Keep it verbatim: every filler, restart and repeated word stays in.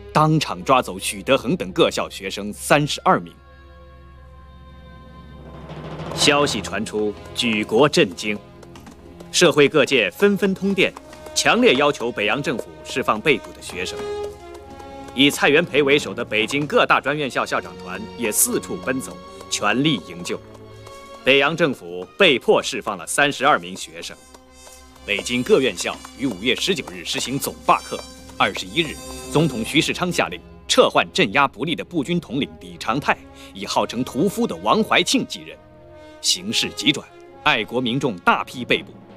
当场抓走许德恒等各校学生三十二名。消息传出，举国震惊，社会各界纷纷通电，强烈要求北洋政府释放被捕的学生。以蔡元培为首的北京各大专院校校长团也四处奔走，全力营救。北洋政府被迫释放了三十二名学生。北京各院校于五月十九日实行总罢课。二十一日，总统徐世昌下令撤换镇压不力的步军统领李长泰，以号称屠夫的王怀庆继任。形势急转，爱国民众大批被捕，